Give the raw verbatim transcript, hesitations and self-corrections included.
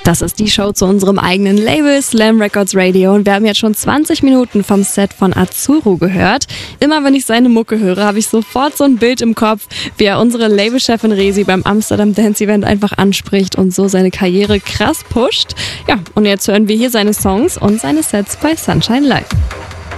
Das ist die Show zu unserem eigenen Label Slam Records Radio und wir haben jetzt schon zwanzig Minuten vom Set von Azuro gehört. Immer wenn ich seine Mucke höre, habe ich sofort so ein Bild im Kopf, wie er unsere Labelchefin Resi beim Amsterdam Dance Event einfach anspricht und so seine Karriere krass pusht. Ja, und jetzt hören wir hier seine Songs und seine Sets bei Sunshine Live.